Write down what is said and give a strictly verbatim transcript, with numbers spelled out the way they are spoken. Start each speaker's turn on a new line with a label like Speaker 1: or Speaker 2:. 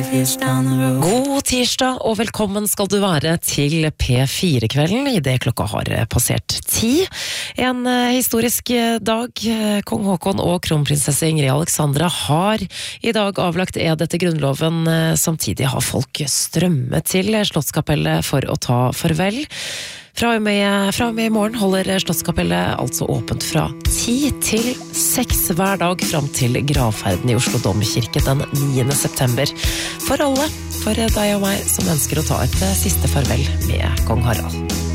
Speaker 1: God tirsdag og velkommen skal du være til P fire-kvelden I det klokka har passert ti. En historisk dag. Kong Håkon og kronprinsesse Ingrid Alexandra har I dag avlagt ed etter grunnloven. Samtidig har folk strømmet til Slottskapellet for å ta farvel. Fra og, med, fra og med I morgen holder Slottskapellet altså åpent fra ti til seks hver dag fram til gravferden I Oslo Domkirke den niende september. For alle, for deg og meg som ønsker å ta et siste farvel med Kong Harald.